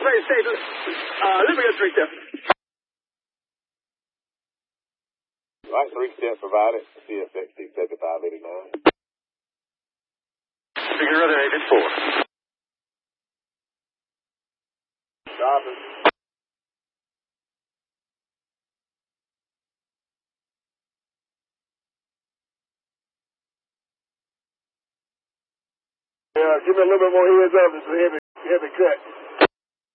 Play state. Let me get 3 steps. Right, 3 steps provided. CSXT 7589. Figure other agent 4. Stopping. Yeah, give me a little bit more heads up. It's a heavy cut.